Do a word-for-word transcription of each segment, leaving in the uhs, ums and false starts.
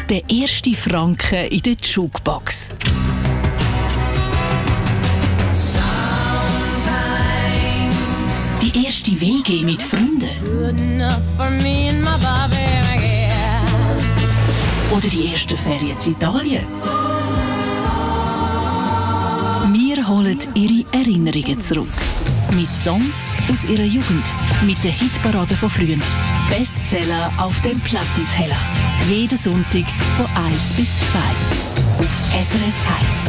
Der erste Franken in der Jukebox. Die erste W G mit Freunden. Oder die ersten Ferien in Italien. Wir holen ihre Erinnerungen zurück. Mit Songs aus ihrer Jugend. Mit den Hitparaden von früher. Bestseller auf dem Plattenteller. Jeden Sonntag von eins bis zwei. Auf S R F eins.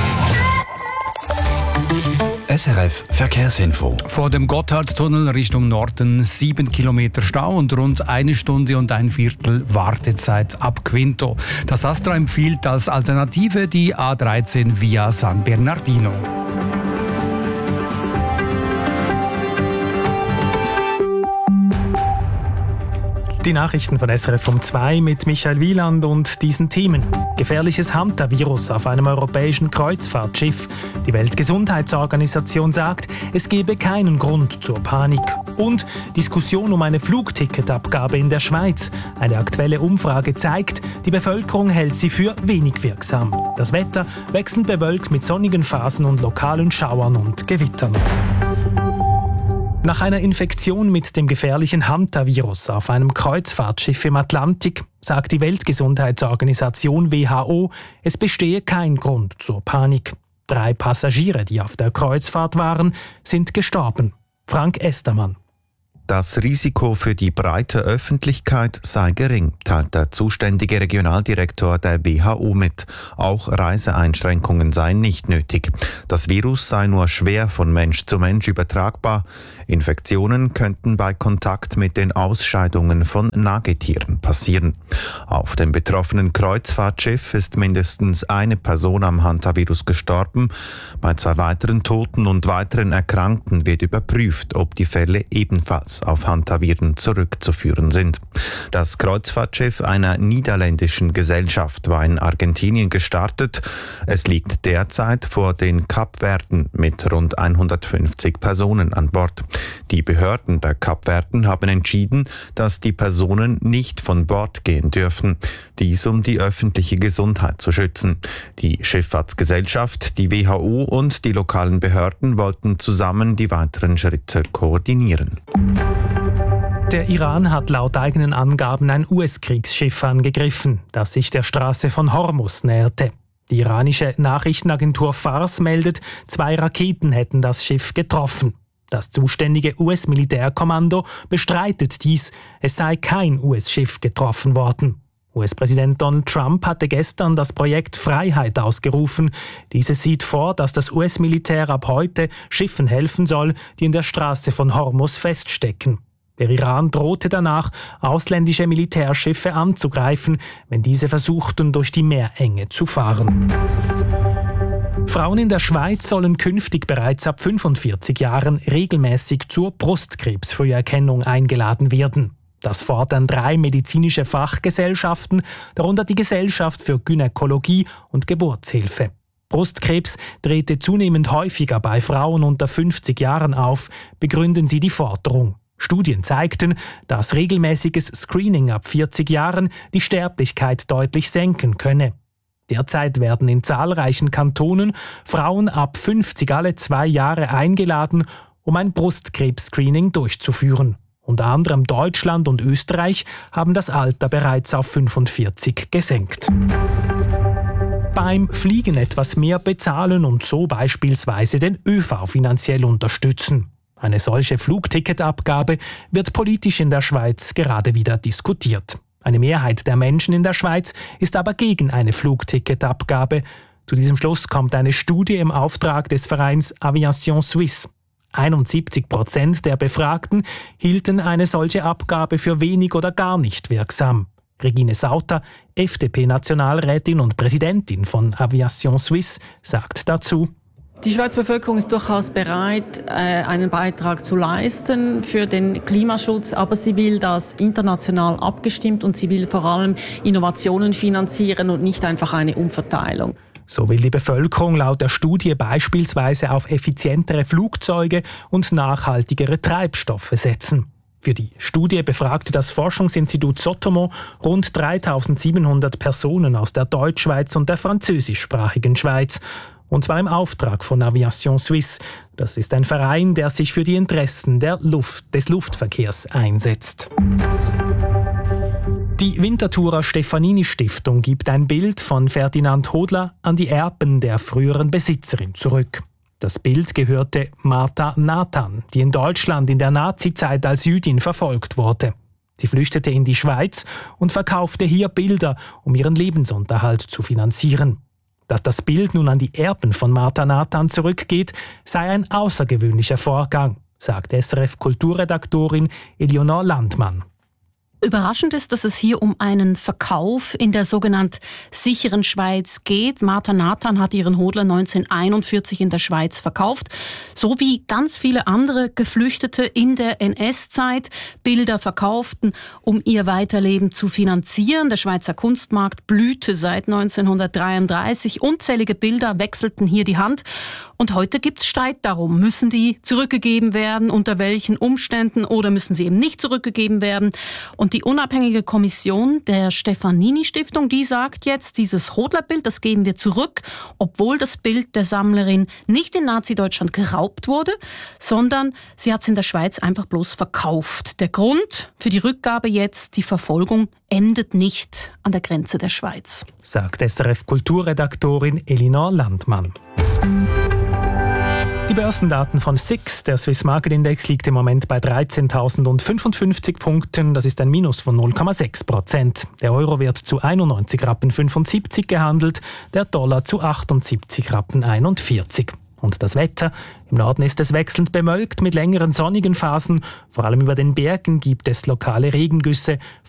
S R F Verkehrsinfo. Vor dem Gotthardtunnel Richtung Norden sieben Kilometer Stau und rund eine Stunde und ein Viertel Wartezeit ab Quinto. Das Astra empfiehlt als Alternative die A dreizehn via San Bernardino. Die Nachrichten von S R F um zwei mit Michael Wieland und diesen Themen. Gefährliches Hantavirus auf einem europäischen Kreuzfahrtschiff. Die Weltgesundheitsorganisation sagt, es gebe keinen Grund zur Panik. Und Diskussion um eine Flugticketabgabe in der Schweiz. Eine aktuelle Umfrage zeigt, die Bevölkerung hält sie für wenig wirksam. Das Wetter wechselnd bewölkt mit sonnigen Phasen und lokalen Schauern und Gewittern. Nach einer Infektion mit dem gefährlichen Hantavirus auf einem Kreuzfahrtschiff im Atlantik sagt die Weltgesundheitsorganisation W H O, es bestehe kein Grund zur Panik. Drei Passagiere, die auf der Kreuzfahrt waren, sind gestorben. Frank Estermann. Das Risiko für die breite Öffentlichkeit sei gering, teilt der zuständige Regionaldirektor der W H O mit. Auch Reiseeinschränkungen seien nicht nötig. Das Virus sei nur schwer von Mensch zu Mensch übertragbar. Infektionen könnten bei Kontakt mit den Ausscheidungen von Nagetieren passieren. Auf dem betroffenen Kreuzfahrtschiff ist mindestens eine Person am Hantavirus gestorben. Bei zwei weiteren Toten und weiteren Erkrankten wird überprüft, ob die Fälle ebenfalls auf Hantaviren zurückzuführen sind. Das Kreuzfahrtschiff einer niederländischen Gesellschaft war in Argentinien gestartet. Es liegt derzeit vor den Kapverden mit rund hundertfünfzig Personen an Bord. Die Behörden der Kapverden haben entschieden, dass die Personen nicht von Bord gehen dürfen. Dies, um die öffentliche Gesundheit zu schützen. Die Schifffahrtsgesellschaft, die W H O und die lokalen Behörden wollten zusammen die weiteren Schritte koordinieren. Der Iran hat laut eigenen Angaben ein U S-Kriegsschiff angegriffen, das sich der Straße von Hormuz näherte. Die iranische Nachrichtenagentur Fars meldet, zwei Raketen hätten das Schiff getroffen. Das zuständige U S-Militärkommando bestreitet dies, es sei kein U S-Schiff getroffen worden. U S-Präsident Donald Trump hatte gestern das Projekt Freiheit ausgerufen. Dieses sieht vor, dass das U S-Militär ab heute Schiffen helfen soll, die in der Straße von Hormuz feststecken. Der Iran drohte danach, ausländische Militärschiffe anzugreifen, wenn diese versuchten, durch die Meerenge zu fahren. Frauen in der Schweiz sollen künftig bereits ab fünfundvierzig Jahren regelmäßig zur Brustkrebsfrüherkennung eingeladen werden. Das fordern drei medizinische Fachgesellschaften, darunter die Gesellschaft für Gynäkologie und Geburtshilfe. Brustkrebs trete zunehmend häufiger bei Frauen unter fünfzig Jahren auf, begründen sie die Forderung. Studien zeigten, dass regelmäßiges Screening ab vierzig Jahren die Sterblichkeit deutlich senken könne. Derzeit werden in zahlreichen Kantonen Frauen ab fünfzig alle zwei Jahre eingeladen, um ein Brustkrebs-Screening durchzuführen. Unter anderem Deutschland und Österreich haben das Alter bereits auf fünfundvierzig gesenkt. Beim Fliegen etwas mehr bezahlen und so beispielsweise den Ö V finanziell unterstützen. Eine solche Flugticketabgabe wird politisch in der Schweiz gerade wieder diskutiert. Eine Mehrheit der Menschen in der Schweiz ist aber gegen eine Flugticketabgabe. Zu diesem Schluss kommt eine Studie im Auftrag des Vereins Aviation Suisse. einundsiebzig Prozent der Befragten hielten eine solche Abgabe für wenig oder gar nicht wirksam. Regine Sauter, F D P-Nationalrätin und Präsidentin von Aviation Suisse, sagt dazu: Die Schweizer Bevölkerung ist durchaus bereit, einen Beitrag zu leisten für den Klimaschutz, aber sie will das international abgestimmt und sie will vor allem Innovationen finanzieren und nicht einfach eine Umverteilung. So will die Bevölkerung laut der Studie beispielsweise auf effizientere Flugzeuge und nachhaltigere Treibstoffe setzen. Für die Studie befragte das Forschungsinstitut Sotomo rund dreitausendsiebenhundert Personen aus der Deutschschweiz und der französischsprachigen Schweiz. Und zwar im Auftrag von Aviation Suisse. Das ist ein Verein, der sich für die Interessen der Luft, des Luftverkehrs einsetzt. Die Winterthurer Stefanini-Stiftung gibt ein Bild von Ferdinand Hodler an die Erben der früheren Besitzerin zurück. Das Bild gehörte Martha Nathan, die in Deutschland in der Nazizeit als Jüdin verfolgt wurde. Sie flüchtete in die Schweiz und verkaufte hier Bilder, um ihren Lebensunterhalt zu finanzieren. Dass das Bild nun an die Erben von Martha Nathan zurückgeht, sei ein außergewöhnlicher Vorgang, sagt S R F-Kulturredaktorin Eleonore Landmann. Überraschend ist, dass es hier um einen Verkauf in der sogenannten sicheren Schweiz geht. Martha Nathan hat ihren Hodler neunzehnhunderteinundvierzig in der Schweiz verkauft, so wie ganz viele andere Geflüchtete in der N S-Zeit Bilder verkauften, um ihr Weiterleben zu finanzieren. Der Schweizer Kunstmarkt blühte seit neunzehnhundertdreiunddreißig. Unzählige Bilder wechselten hier die Hand. Und heute gibt es Streit darum, müssen die zurückgegeben werden, unter welchen Umständen oder müssen sie eben nicht zurückgegeben werden. Und die unabhängige Kommission der Stefanini-Stiftung, die sagt jetzt, dieses Hodler-Bild, das geben wir zurück, obwohl das Bild der Sammlerin nicht in Nazi-Deutschland geraubt wurde, sondern sie hat es in der Schweiz einfach bloß verkauft. Der Grund für die Rückgabe jetzt, die Verfolgung endet nicht an der Grenze der Schweiz, sagt S R F-Kulturredaktorin Eleonore Landmann. Die Börsendaten von S I X, der Swiss Market Index, liegt im Moment bei dreizehntausendfünfundfünfzig Punkten. Das ist ein Minus von null Komma sechs Prozent. Der Euro wird zu einundneunzig Rappen fünfundsiebzig gehandelt, der Dollar zu achtundsiebzig Rappen einundvierzig. Und das Wetter? Im Norden ist es wechselnd bewölkt mit längeren sonnigen Phasen. Vor allem über den Bergen gibt es lokale Regengüsse.